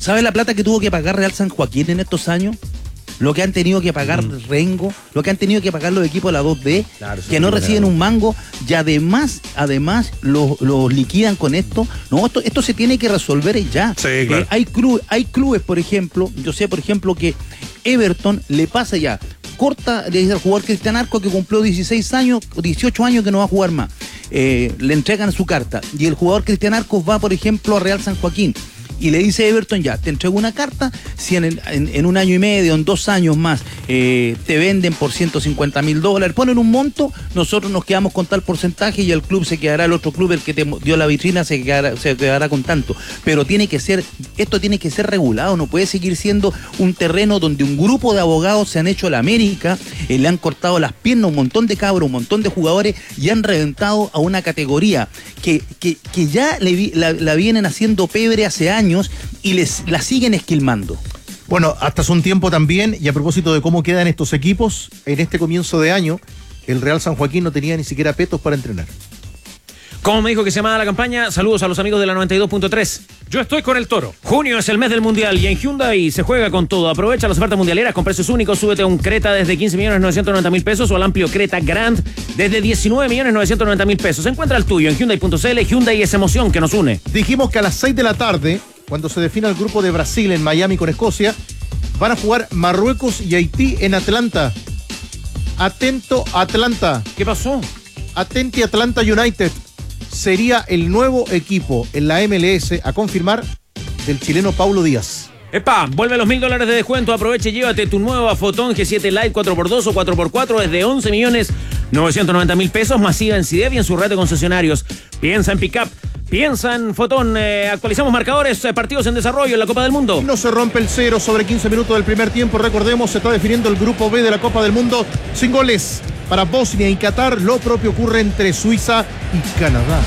¿Sabe la plata que tuvo que pagar Real San Joaquín en estos años? Lo que han tenido que pagar Rengo, lo que han tenido que pagar los equipos de la 2B, claro, que no reciben un mango, y además los liquidan con esto. No, esto se tiene que resolver ya. Sí, claro. Hay clubes, por ejemplo, yo sé, por ejemplo, que Everton le pasa ya, corta el jugador Cristian Arcos, que cumplió 16 años, 18 años que no va a jugar más. Le entregan su carta, y el jugador Cristian Arcos va, por ejemplo, a Real San Joaquín. Y le dice Everton, ya, te entrego una carta, si en un año y medio, en 2 años más, te venden por $150,000, ponen un monto, nosotros nos quedamos con tal porcentaje y el club se quedará, el otro club, el que te dio la vitrina, se quedará con tanto. Pero esto tiene que ser regulado, no puede seguir siendo un terreno donde un grupo de abogados se han hecho la América, le han cortado las piernas a un montón de cabros, un montón de jugadores, y han reventado a una categoría que ya la vienen haciendo pebre hace años, y la siguen esquilmando. Bueno, hasta hace un tiempo también, y a propósito de cómo quedan estos equipos, en este comienzo de año, el Real San Joaquín no tenía ni siquiera petos para entrenar. ¿Cómo me dijo que se llamaba la campaña? Saludos a los amigos de la 92.3. Yo estoy con el Toro. Junio es el mes del Mundial y en Hyundai se juega con todo. Aprovecha las ofertas mundialeras con precios únicos. Súbete a un Creta desde 15.990.000 pesos o al amplio Creta Grand desde 19.990.000 pesos. Encuentra el tuyo en Hyundai.cl. Hyundai es emoción que nos une. Dijimos que a las 6 de la tarde, cuando se defina el grupo de Brasil en Miami con Escocia, van a jugar Marruecos y Haití en Atlanta. Atento, Atlanta. ¿Qué pasó? Atenti, Atlanta United. Sería el nuevo equipo en la MLS a confirmar del chileno Paulo Díaz. ¡Epa! Vuelve los $1,000 de descuento. Aproveche y llévate tu nueva Fotón G7 Lite 4x2 o 4x4 desde 11.990.000 pesos. Masiva en CIDEV y en su red de concesionarios. Piensa en Pickup. Piensa en Fotón. Actualizamos marcadores, partidos en desarrollo en la Copa del Mundo. No se rompe el 0 sobre 15 minutos del primer tiempo. Recordemos, se está definiendo el grupo B de la Copa del Mundo sin goles para Bosnia y Qatar. Lo propio ocurre entre Suiza y Canadá.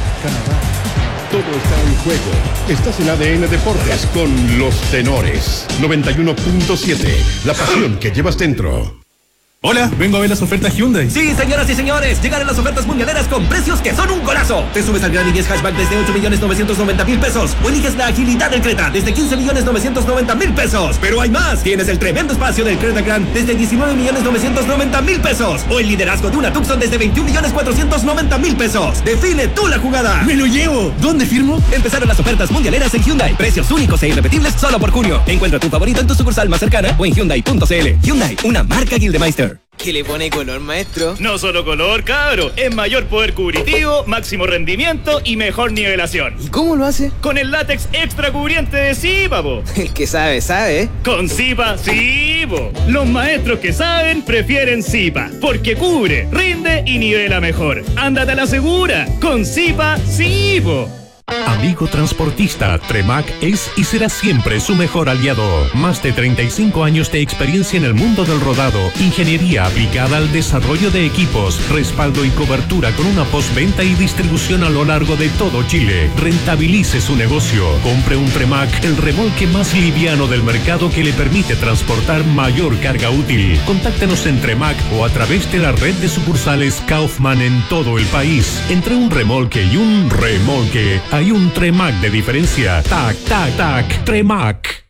Todo está en juego. Estás en ADN Deportes con los tenores. 91.7. La pasión que llevas dentro. Hola, vengo a ver las ofertas Hyundai. Sí, señoras y señores, llegaron las ofertas mundialeras con precios que son un golazo. Te subes al Gran i10 Hatchback desde 8.990.000 pesos o eliges la agilidad del Creta desde 15.990.000 pesos. Pero hay más, tienes el tremendo espacio del Creta Grand desde 19.990.000 pesos o el liderazgo de una Tucson desde 21.490.000 pesos. Define tú la jugada. ¡Me lo llevo! ¿Dónde firmo? Empezaron las ofertas mundialeras en Hyundai. Precios únicos e irrepetibles solo por junio. Encuentra tu favorito en tu sucursal más cercana o en Hyundai.cl. Hyundai, una marca Gildemeister. ¿Qué le pone color, maestro? No solo color, cabro. Es mayor poder cubritivo, máximo rendimiento y mejor nivelación. ¿Y cómo lo hace? Con el látex extra cubriente de Zipa, po. El que sabe, sabe. Con Zipa, sí, po. Los maestros que saben prefieren Zipa, porque cubre, rinde y nivela mejor. Ándate a la segura. Con Zipa, sí, po. Amigo transportista, Tremac es y será siempre su mejor aliado. Más de 35 años de experiencia en el mundo del rodado, ingeniería aplicada al desarrollo de equipos, respaldo y cobertura con una postventa y distribución a lo largo de todo Chile. Rentabilice su negocio. Compre un Tremac, el remolque más liviano del mercado que le permite transportar mayor carga útil. Contáctenos en Tremac o a través de la red de sucursales Kaufman en todo el país. Entre un remolque y un remolque, hay un Tremac de diferencia. Tac, tac, tac, Tremac.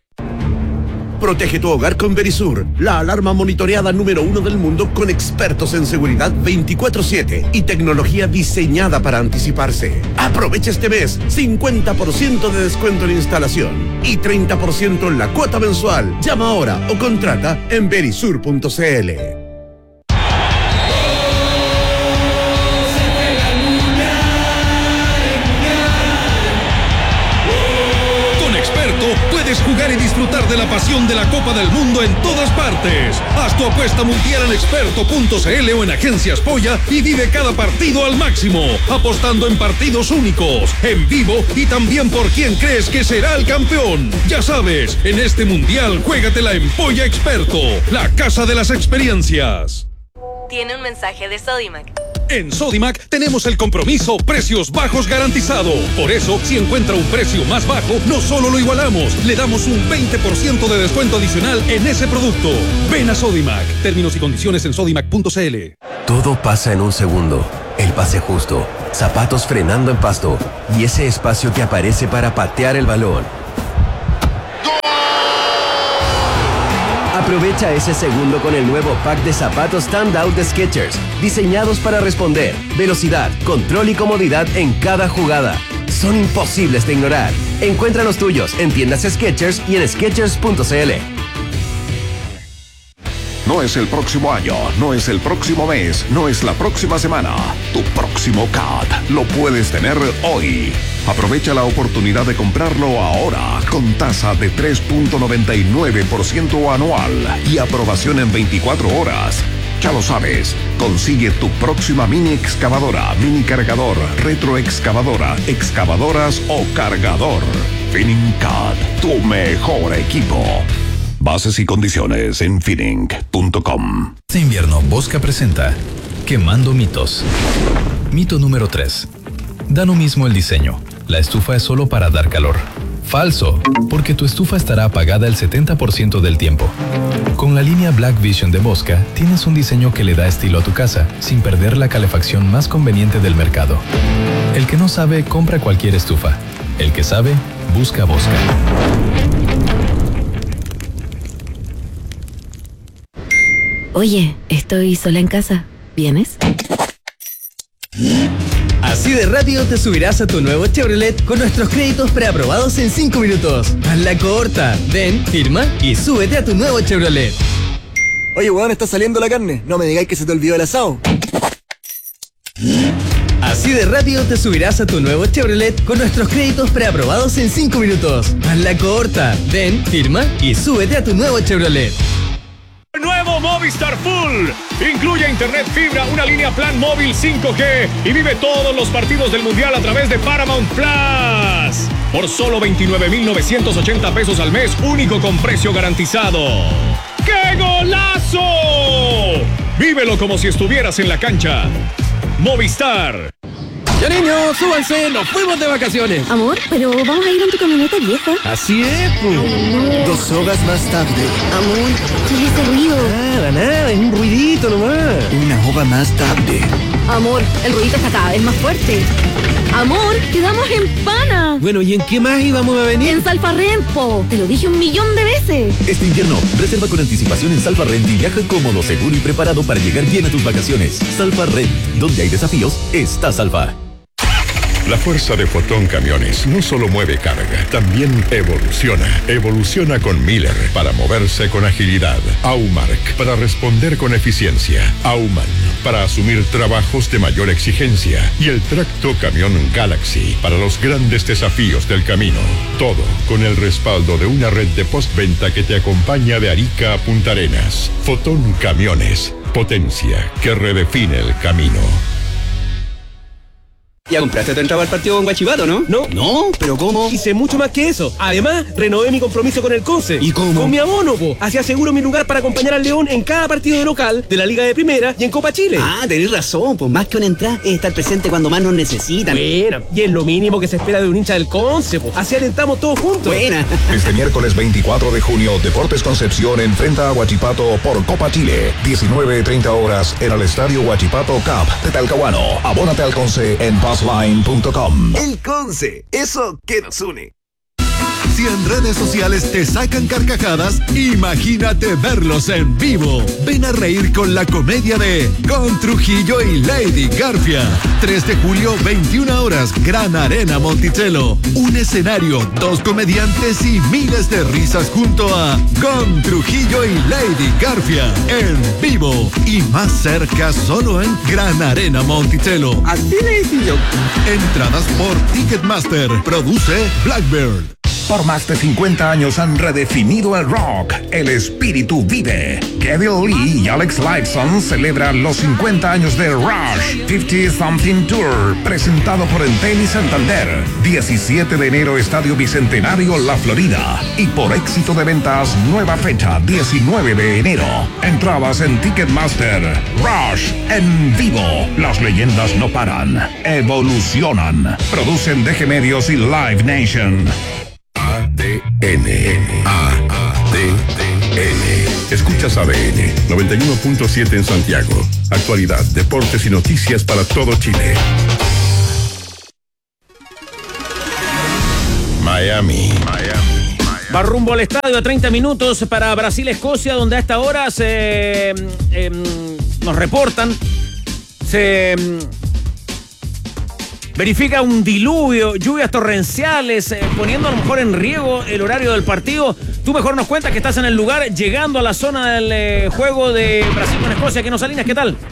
Protege tu hogar con Verisur, la alarma monitoreada número 1 del mundo con expertos en seguridad 24/7 y tecnología diseñada para anticiparse. Aprovecha este mes 50% de descuento en instalación y 30% en la cuota mensual. Llama ahora o contrata en verisur.cl. Puedes jugar y disfrutar de la pasión de la Copa del Mundo en todas partes. Haz tu apuesta mundial en experto.cl o en Agencias Polla y vive cada partido al máximo, apostando en partidos únicos, en vivo y también por quién crees que será el campeón. Ya sabes, en este mundial juégatela en Polla Experto, la casa de las experiencias. Tiene un mensaje de Sodimac. En Sodimac tenemos el compromiso precios bajos garantizado. Por eso, si encuentra un precio más bajo, no solo lo igualamos, le damos un 20% de descuento adicional en ese producto. Ven a Sodimac. Términos y condiciones en sodimac.cl. Todo pasa en un segundo. El pase justo, zapatos frenando en pasto y ese espacio que aparece para patear el balón. Aprovecha ese segundo con el nuevo pack de zapatos Standout de Skechers, diseñados para responder, velocidad, control y comodidad en cada jugada. Son imposibles de ignorar. Encuentra los tuyos en tiendas Skechers y en Skechers.cl. No es el próximo año, no es el próximo mes, no es la próxima semana. Tu próximo CAT lo puedes tener hoy. Aprovecha la oportunidad de comprarlo ahora con tasa de 3.99% anual y aprobación en 24 horas. Ya lo sabes, consigue tu próxima mini excavadora, mini cargador, retroexcavadora, excavadoras o cargador. FinningCAT, tu mejor equipo. Bases y condiciones en finning.com. Este invierno, Bosca presenta Quemando mitos. Mito número 3. Da lo mismo el diseño. La estufa es solo para dar calor. Falso, porque tu estufa estará apagada el 70% del tiempo. Con la línea Black Vision de Bosca, tienes un diseño que le da estilo a tu casa, sin perder la calefacción más conveniente del mercado. El que no sabe, compra cualquier estufa. El que sabe, busca Bosca. Oye, estoy sola en casa. ¿Vienes? Así de rápido te subirás a tu nuevo Chevrolet con nuestros créditos preaprobados en 5 minutos. Hazla corta. Ven, firma y súbete a tu nuevo Chevrolet. Oye, weón, está saliendo la carne. No me digáis que se te olvidó el asado. Así de rápido te subirás a tu nuevo Chevrolet con nuestros créditos preaprobados en 5 minutos. Hazla corta. Ven, firma y súbete a tu nuevo Chevrolet. Nuevo Movistar Full. Incluye internet fibra, una línea plan móvil 5G y vive todos los partidos del Mundial a través de Paramount Plus. Por solo 29,980 pesos al mes, único con precio garantizado. ¡Qué golazo! Vívelo como si estuvieras en la cancha. Movistar. Ya niños, súbanse, nos fuimos de vacaciones. Amor, pero vamos a ir en tu camioneta vieja. Así es, pues. Amor. 2 horas más tarde. Amor, ¿qué es ese ruido? Nada, es un ruidito nomás. 1 hora más tarde. Amor, el ruidito está cada vez más fuerte. Amor, quedamos en Pana. Bueno, ¿y en qué más íbamos a venir? En Salfarrent, po. Te lo dije 1.000.000 de veces. Este invierno, reserva con anticipación en Salfarrent y viaja cómodo, seguro y preparado para llegar bien a tus vacaciones. Salfarrent, donde hay desafíos, está Salfa. La fuerza de Fotón Camiones no solo mueve carga, también evoluciona. Evoluciona con Miller para moverse con agilidad. Aumark para responder con eficiencia. Auman para asumir trabajos de mayor exigencia. Y el Tracto Camión Galaxy para los grandes desafíos del camino. Todo con el respaldo de una red de postventa que te acompaña de Arica a Punta Arenas. Fotón Camiones, potencia que redefine el camino. Ya compraste tu entrada al partido con Guachipato, ¿no? No, pero ¿cómo? Hice mucho más que eso. Además, renové mi compromiso con el Conce. ¿Y cómo? Con mi abono, po. Así aseguro mi lugar para acompañar al León en cada partido de local de la Liga de Primera y en Copa Chile. Ah, tenés razón, pues más que una entrada es estar presente cuando más nos necesitan. Buena, y es lo mínimo que se espera de un hincha del Conce, po. Así alentamos todos juntos. Buena. Este miércoles 24 de junio, Deportes Concepción enfrenta a Huachipato por Copa Chile. 19:30 horas en el Estadio Huachipato Cup de Talcahuano. Abónate al Conce en passline.com. El Conce, eso que nos une. Si en redes sociales te sacan carcajadas, imagínate verlos en vivo. Ven a reír con la comedia de Con Trujillo y Lady Garfia. 3 de julio, 21 horas, Gran Arena Monticello. Un escenario, 2 comediantes y miles de risas junto a Con Trujillo y Lady Garfia. En vivo y más cerca solo en Gran Arena Monticello. Así le hice yo. Entradas por Ticketmaster. Produce Blackbird. Por más de 50 años han redefinido el rock. El espíritu vive. Kevin Lee y Alex Lifeson celebran los 50 años de Rush 50 Something Tour, presentado por Entel y Santander. 17 de enero, Estadio Bicentenario, La Florida. Y por éxito de ventas, nueva fecha, 19 de enero. Entradas en Ticketmaster. Rush en vivo. Las leyendas no paran, evolucionan. Producen DG Medios y Live Nation. ADN. Escuchas ADN 91.7 en Santiago. Actualidad, deportes y noticias para todo Chile. Miami. Va rumbo al estadio a 30 minutos para Brasil-Escocia, donde a esta hora nos reportan, verifica un diluvio, lluvias torrenciales, poniendo a lo mejor en riesgo el horario del partido. Tú mejor nos cuentas que estás en el lugar, llegando a la zona del juego de Brasil con Escocia. ¿Qué nos Salinas? ¿Qué tal?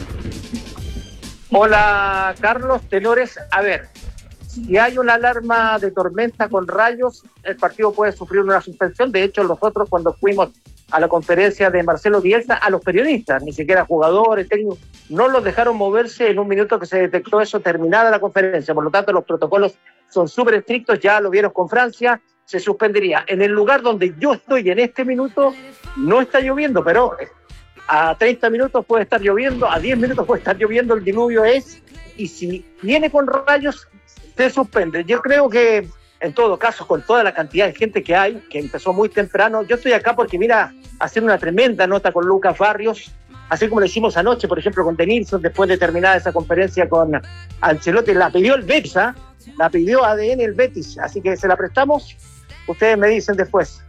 Hola, Carlos, tenores. A ver, si hay una alarma de tormenta con rayos, el partido puede sufrir una suspensión. De hecho, nosotros cuando fuimos a la conferencia de Marcelo Bielsa, a los periodistas, ni siquiera jugadores, técnicos, no los dejaron moverse en un minuto que se detectó eso terminada la conferencia. Por lo tanto, los protocolos son súper estrictos, ya lo vieron con Francia, se suspendería. En el lugar donde yo estoy en este minuto, no está lloviendo, pero a 30 minutos puede estar lloviendo, a 10 minutos puede estar lloviendo, el diluvio es, y si viene con rayos, se suspende. Yo creo que, en todo caso, con toda la cantidad de gente que hay, que empezó muy temprano, yo estoy acá porque mira, hacer una tremenda nota con Lucas Barrios, así como lo hicimos anoche, por ejemplo, con Denilson, después de terminar esa conferencia con Ancelotti, la pidió el Betis, la pidió ADN el Betis, así que se la prestamos, ustedes me dicen después.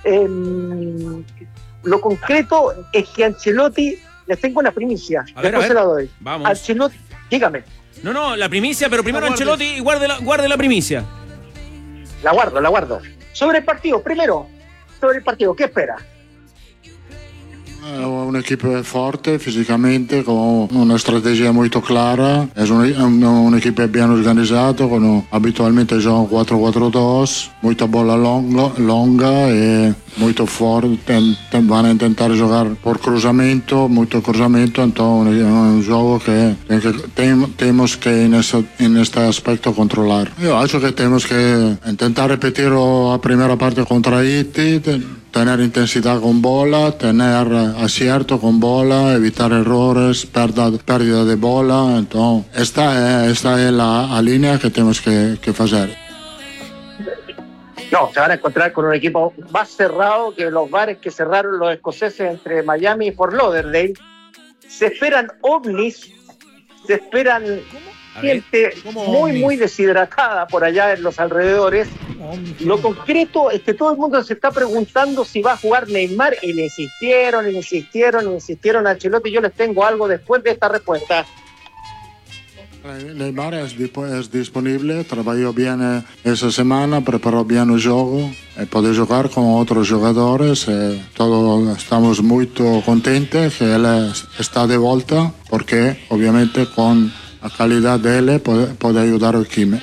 Lo concreto es que Ancelotti, les tengo una primicia, después se la doy. Vamos. Ancelotti, dígame. No, la primicia, pero primero Ancelotti guarde la primicia. La guardo. Sobre el partido, ¿qué espera? Un equipo forte fisicamente, con una strategia molto clara, è un equipo ben organizzato, abitualmente gioca 4-4-2, molta bola longa e molto forte, van a intentar giocare por cruzamento, molto cruzamento, entonces è un gioco che tenemos que en este aspecto controlar. Io acho que tenemos que intentar repetirlo a primera parte contra Haití, tener intensidad con bola, tener acierto con bola, evitar errores, pérdida de bola. Entonces, esta es la línea que tenemos que hacer. No, se van a encontrar con un equipo más cerrado que los bares que cerraron los escoceses entre Miami y Fort Lauderdale. Se esperan ovnis, se esperan gente muy deshidratada por allá en los alrededores. Lo concreto es que todo el mundo se está preguntando si va a jugar Neymar, y le insistieron a Ancelotti. Yo les tengo algo después de esta respuesta. Neymar es disponible, trabajó bien esa semana, preparó bien el juego, puede jugar con otros jugadores. Todos estamos muy contentos que él está de vuelta, porque obviamente con la calidad de él puede ayudar al team.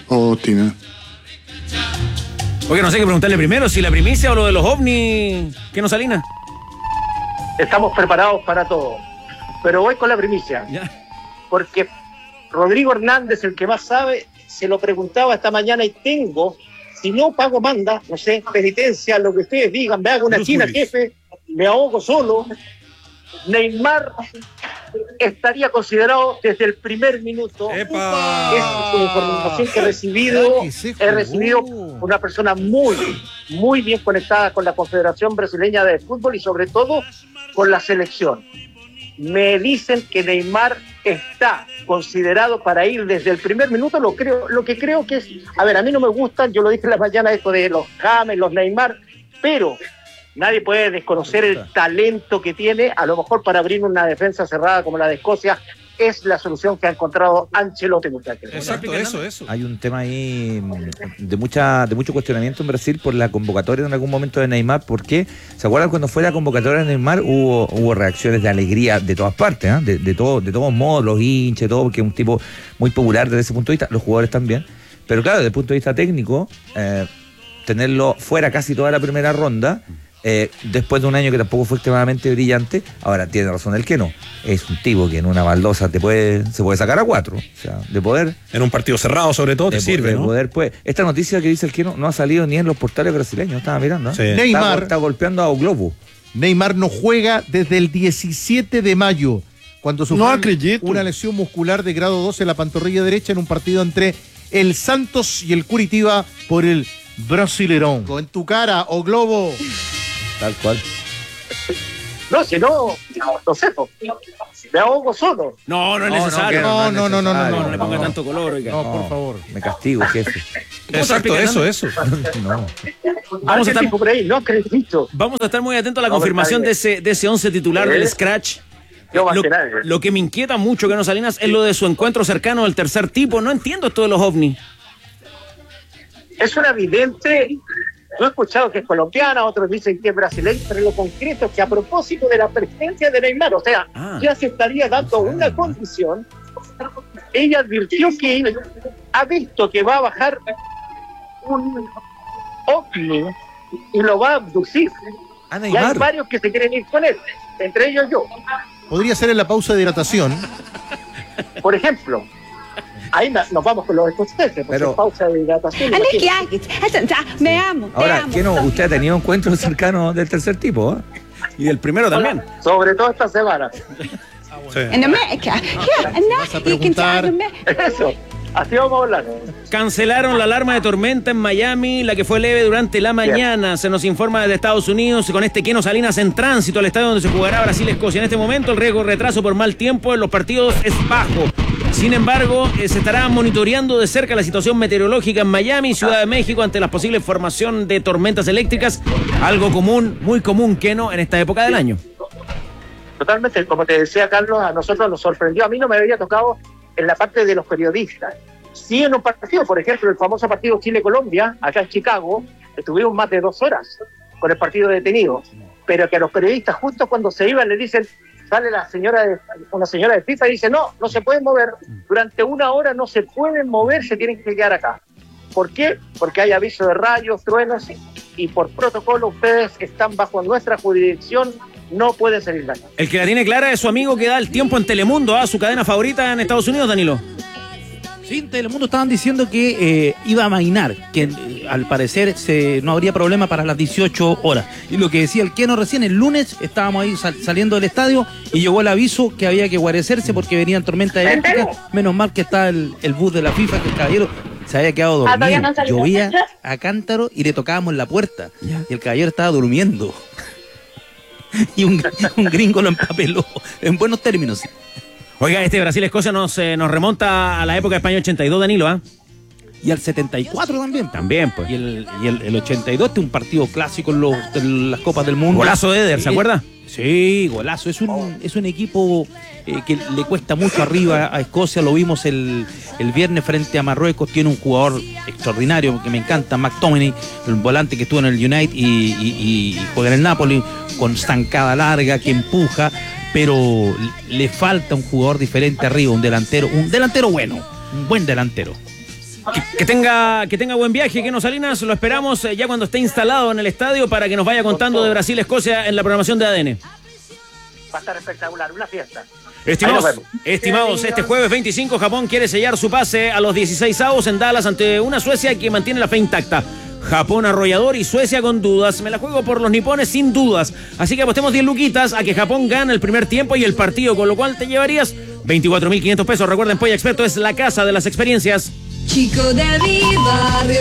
Oye, no sé qué preguntarle primero, si la primicia o lo de los ovnis. ¿Qué nos Salinas? Estamos preparados para todo, pero voy con la primicia. Ya. Porque Rodrigo Hernández, el que más sabe, se lo preguntaba esta mañana y tengo, si no pago manda, no sé, penitencia, lo que ustedes digan, me hago una china, jefe, me ahogo solo. Neymar estaría considerado desde el primer minuto. ¡Epa! Es la información que he recibido. He recibido una persona muy bien conectada con la Confederación Brasileña de Fútbol y sobre todo con la selección. Me dicen que Neymar está considerado para ir desde el primer minuto. Lo que creo que es, a ver, a mí no me gustan, yo lo dije en la mañana, esto de los James, los Neymar, pero nadie puede desconocer el talento que tiene. A lo mejor para abrir una defensa cerrada como la de Escocia es la solución que ha encontrado Ancelotti, muchachos. Exacto, eso. Hay un tema ahí de mucho cuestionamiento en Brasil por la convocatoria en algún momento de Neymar. ¿Por qué? ¿Se acuerdan cuando fue la convocatoria de Neymar? Hubo reacciones de alegría de todas partes, ¿eh? de todos modos, los hinchas, todo, porque es un tipo muy popular desde ese punto de vista, los jugadores también. Pero claro, desde el punto de vista técnico, tenerlo fuera casi toda la primera ronda, después de un año que tampoco fue extremadamente brillante. Ahora tiene razón el que no, es un tipo que en una baldosa se puede sacar a 4, o sea, de poder, en un partido cerrado sobre todo te sirve, ¿no? Poder, pues, esta noticia que dice el que no ha salido ni en los portales brasileños, estaba mirando, ¿eh? Sí. Neymar está golpeando a Globo. Neymar no juega desde el 17 de mayo, cuando sufrió una lesión muscular de grado 2 en la pantorrilla derecha en un partido entre el Santos y el Curitiba por el Brasileirão. En tu cara, O Globo. Tal cual. No, si no sé, me ahogo solo. No es necesario. No le ponga tanto color, oiga. No, por favor. Me castigo, jefe. Exacto, eso. No. Vamos a estar por ahí, no acredito. Vamos a estar muy atentos a la confirmación de ese 11 titular del Scratch. Lo que me inquieta mucho, Keno Salinas, es lo de su encuentro cercano del tercer tipo. No entiendo esto de los ovnis. Es una evidente. Yo he escuchado que es colombiana, otros dicen que es brasileña, pero lo concreto es que a propósito de la presencia de Neymar, o sea, ya se estaría dando una condición. Ella advirtió que ha visto que va a bajar un ovni y lo va a abducir. Y hay varios que se quieren ir con él, entre ellos yo. Podría ser en la pausa de hidratación. Por ejemplo, ahí nos vamos con los escoceses, pero pausa de hidratación. Me amo. Ahora, usted ha tenido encuentros cercanos del tercer tipo, ¿eh? Y del primero también. Sobre todo esta semana. Sí. En América. Vas a preguntar. Eso. Así vamos a hablar. Cancelaron la alarma de tormenta en Miami, la que fue leve durante la mañana. Se nos informa desde Estados Unidos con este Keno Salinas en tránsito al estadio donde se jugará Brasil-Escocia. En este momento el riesgo de retraso por mal tiempo en los partidos es bajo. Sin embargo, se estará monitoreando de cerca la situación meteorológica en Miami, Ciudad de México, ante la posible formación de tormentas eléctricas. Algo común, muy común, Keno, en esta época del año. Totalmente, como te decía Carlos, a nosotros nos sorprendió. A mí no me había tocado en la parte de los periodistas. Sí, en un partido, por ejemplo, el famoso partido Chile-Colombia, acá en Chicago, estuvimos más de 2 horas con el partido detenido, pero que a los periodistas justo cuando se iban le dicen, sale una señora de FIFA y dice, no se pueden mover, durante 1 hora no se pueden mover, se tienen que quedar acá. ¿Por qué? Porque hay aviso de rayos, truenos, y por protocolo ustedes están bajo nuestra jurisdicción, no pueden salir de acá. El que la tiene clara es su amigo que da el tiempo en Telemundo, su cadena favorita en Estados Unidos, Danilo. Sí, en Telemundo estaban diciendo que iba a amainar, que al parecer no habría problema para las 18 horas. Y lo que decía el Keno recién, el lunes estábamos ahí saliendo del estadio y llegó el aviso que había que guarecerse porque venían tormentas eléctricas. Menos mal que está el bus de la FIFA, que el caballero se había quedado dormido. Llovía a cántaro y le tocábamos la puerta. Y el caballero estaba durmiendo. Y un gringo lo empapeló, en buenos términos. Oiga, este Brasil-Escocia nos remonta a la época de España 82, Danilo, Y al 74 también. También, pues. Y el 82 es un partido clásico en las Copas del Mundo. Golazo de Eder, ¿se acuerda? Sí, golazo. Es un equipo que le cuesta mucho arriba a Escocia. Lo vimos el viernes frente a Marruecos. Tiene un jugador extraordinario que me encanta, McTominay, el volante que estuvo en el United y juega en el Napoli, con zancada larga, que empuja, pero le falta un jugador diferente arriba, un delantero bueno, un buen delantero. Que tenga buen viaje, Keno Salinas. Lo esperamos ya cuando esté instalado en el estadio para que nos vaya contando de Brasil-Escocia en la programación de ADN. Va a estar espectacular, una fiesta. Estimados, este jueves 25 Japón quiere sellar su pase a los 16avos en Dallas ante una Suecia que mantiene la fe intacta. Japón arrollador y Suecia con dudas. Me la juego por los nipones sin dudas. Así que apostemos 10 luquitas a que Japón gane el primer tiempo y el partido, con lo cual te llevarías 24.500 pesos. Recuerden, Polla Experto es la casa de las experiencias. Chico de mi barrio.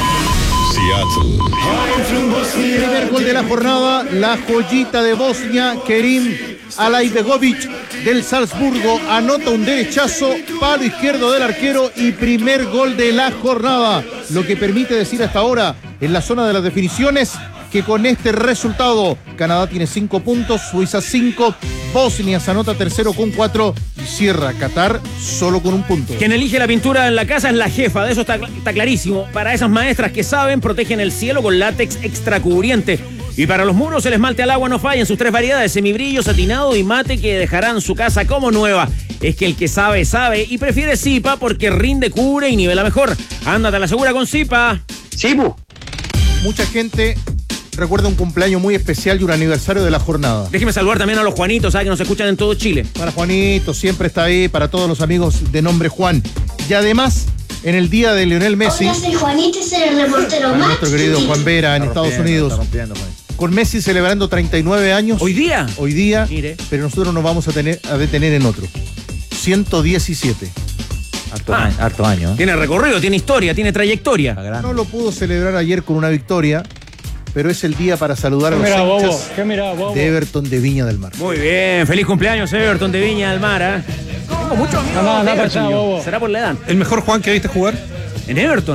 El primer gol de la jornada, la joyita de Bosnia, Kerim Alaibegovic del Salzburgo, anota un derechazo, palo izquierdo del arquero y primer gol de la jornada. Lo que permite decir hasta ahora, en la zona de las definiciones, que con este resultado Canadá tiene 5 puntos, Suiza 5, Bosnia se anota tercero con 4 y cierra Qatar solo con 1 punto. Quien elige la pintura en la casa es la jefa, de eso está clarísimo. Para esas maestras que saben, protegen el cielo con látex extracubriente. Y para los muros, el esmalte al agua no falla en sus 3 variedades: semibrillo, satinado y mate, que dejarán su casa como nueva. Es que el que sabe, sabe y prefiere Zipa porque rinde, cubre y nivela mejor. Ándate a la segura con Zipa. Zipu. Mucha gente recuerda un cumpleaños muy especial y un aniversario de la jornada. Déjeme saludar también a los Juanitos, que nos escuchan en todo Chile. Para Juanito, siempre está ahí, para todos los amigos de nombre Juan. Y además, en el día de Lionel Messi, Hola, soy Juanito y soy el reportero más nuestro querido Juan Vera en Estados Unidos, con Messi celebrando 39 años. ¿Hoy día? Hoy día, mire. Pero nosotros nos vamos a detener en otro. 117. Harto año. Tiene recorrido, tiene historia, tiene trayectoria. No lo pudo celebrar ayer con una victoria, pero es el día para saludar a los hinchas de Everton de Viña del Mar. Muy bien, feliz cumpleaños Everton de Viña del Mar. Tengo muchos amigos de Everton. ¿Será por la edad? ¿El mejor Juan que viste jugar? ¿En Everton?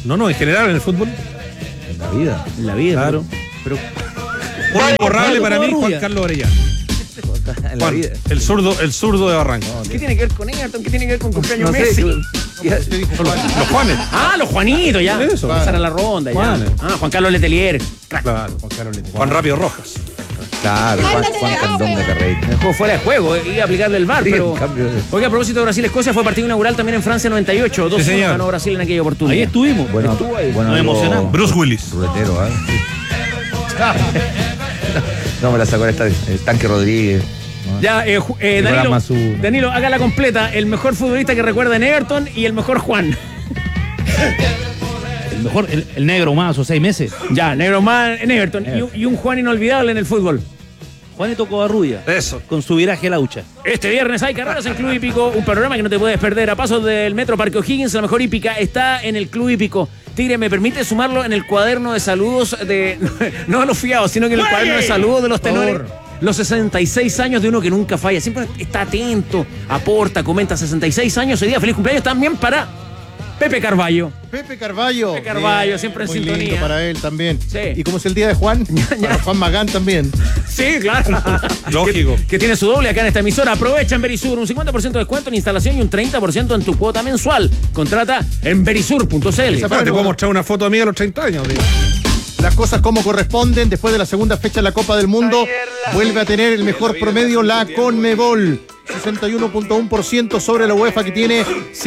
No, en general en el fútbol. En la vida. En la vida, claro. Pero imborrable para mí, Juan Carlos Orellana. Juan, el zurdo de Barranco. ¿Qué tiene que ver con Everton? ¿Qué tiene que ver con cumpleaños No sé, Messi? Los Juanes. Los Juanitos, ya. Eso. Pasar a la ronda, Juanes. ya. Juan Carlos Letelier. Claro, Juan Rápido Rojas. Claro, Juan Candonga Carreira. El juego fuera de juego, iba a aplicarle el VAR, Sí, pero... en cambio de- Oiga, a propósito de Brasil-Escocia, fue partido inaugural también en Francia 98. 2-1 señor. ganó Brasil en aquella oportunidad. Ahí estuvimos. Bueno, Estuvo ahí. bueno, Nos algo emocionamos. Bruce Willis. Ruletero, ¿eh? No, me la sacó el Tanque Rodríguez. ¿no? Ya, Nicolás Mazú. Danilo, haga la completa. El mejor futbolista que recuerda en Everton y el mejor Juan. El mejor, el negro más o 6 meses. Ya, negro más en Everton. Y un Juan inolvidable en el fútbol. Juanito Covarrubia. Eso. Con su viraje laucha. Este viernes hay carreras en Club Hípico, un programa que no te puedes perder. A pasos del Metro Parque O'Higgins, la mejor hípica está en el Club Hípico. Tigre, ¿me permite sumarlo en el cuaderno de saludos de... no de los fiados, sino que en el cuaderno de saludos de los tenores? Los 66 años de uno que nunca falla. Siempre está atento, aporta, comenta. 66 años, hoy día feliz cumpleaños también para Pepe Carballo. Pepe Carballo. Pepe Carballo, siempre en muy sintonía. lindo para él también. Sí. Y como es el día de Juan, para Juan Magán también. Sí, claro. Lógico. Que tiene su doble acá en esta emisora. Aprovecha en Verisur, un 50% de descuento en instalación y un 30% en tu cuota mensual. Contrata en verisur.cl. Te puedo mostrar una foto mía a los 30 años. Digo. Las cosas como corresponden. Después de la segunda fecha de la Copa del Mundo, vuelve a tener el mejor promedio la Conmebol. 61.1% sobre la UEFA, que tiene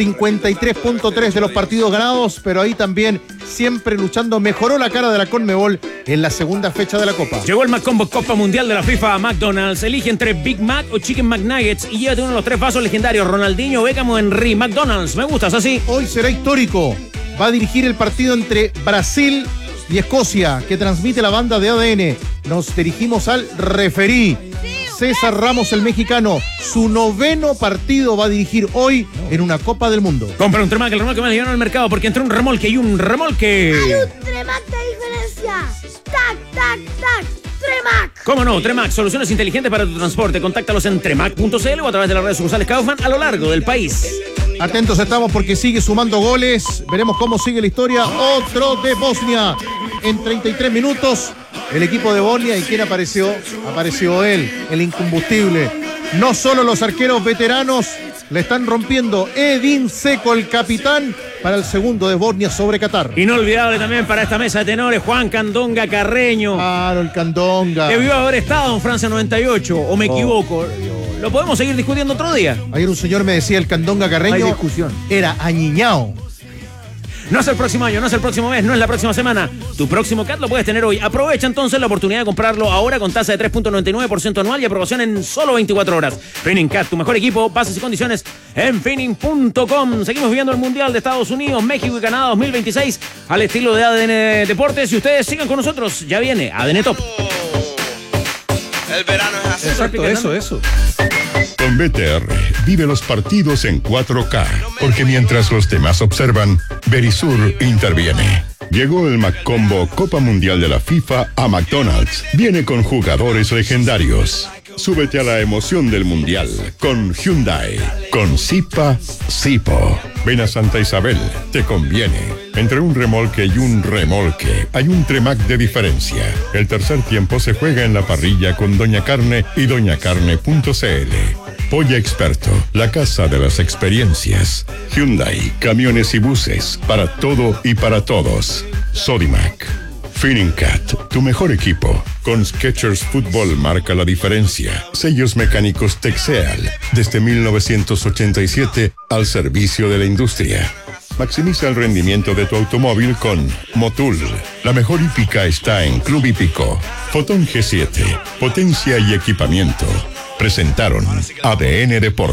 53.3% de los partidos ganados, pero ahí también siempre luchando. Mejoró la cara de la Conmebol en la segunda fecha de la Copa. Llegó el McCombo Copa Mundial de la FIFA a McDonald's. Elige entre Big Mac o Chicken McNuggets y llévate uno de los 3 vasos legendarios: Ronaldinho, Beckham o Henry. McDonald's, me gustas así. Hoy será histórico. Va a dirigir el partido entre Brasil y Escocia, que transmite la banda de ADN. Nos dirigimos al referí. César Ramos, el mexicano, su 9º partido va a dirigir hoy en una Copa del Mundo. Compra un Tremac, el remolque más liviano del mercado, porque entre un remolque y un remolque. Hay un Tremac de diferencia. Tac, tac, tac. Tremac. ¿Cómo no? Tremac, soluciones inteligentes para tu transporte. Contáctalos en tremac.cl o a través de las redes sucursales Kaufman a lo largo del país. Atentos estamos porque sigue sumando goles. Veremos cómo sigue la historia. Otro de Bosnia. En 33 minutos, el equipo de Bosnia. ¿Y quién apareció? Apareció él, el incombustible. No solo los arqueros veteranos le están rompiendo. Edin Dzeko, el capitán, para el segundo de Bosnia sobre Qatar. Inolvidable también para esta mesa de tenores, Juan Candonga Carreño. Claro, el Candonga. Debió haber estado en Francia 98, o me equivoco. Lo podemos seguir discutiendo otro día. Ayer un señor me decía, el Candonga Carreño Hay discusión. era añiñao. No es el próximo año, no es el próximo mes, no es la próxima semana. Tu próximo CAT lo puedes tener hoy. Aprovecha entonces la oportunidad de comprarlo ahora con tasa de 3.99% anual y aprobación en solo 24 horas. Finning CAT, tu mejor equipo, bases y condiciones en finning.com. Seguimos viviendo el Mundial de Estados Unidos, México y Canadá 2026 al estilo de ADN Deportes. Y ustedes sigan con nosotros, ya viene ADN Top. El verano es así. Exacto, eso. Con BTR, vive los partidos en 4K, porque mientras los demás observan, Verisur interviene. Llegó el McCombo Copa Mundial de la FIFA a McDonald's. Viene con jugadores legendarios. Súbete a la emoción del Mundial con Hyundai. Con Zipa, Zipo. Ven a Santa Isabel, te conviene. Entre un remolque y un remolque, hay un Tremac de diferencia. El tercer tiempo se juega en la parrilla con Doña Carne y doñacarne.cl. Polla Experto, la casa de las experiencias. Hyundai, camiones y buses, para todo y para todos. Sodimac. Finning Cat, tu mejor equipo. Con Skechers Fútbol marca la diferencia. Sellos mecánicos Texeal, desde 1987 al servicio de la industria. Maximiza el rendimiento de tu automóvil con Motul. La mejor hípica está en Club Hípico. Fotón G7, potencia y equipamiento. Presentaron ADN Deportes.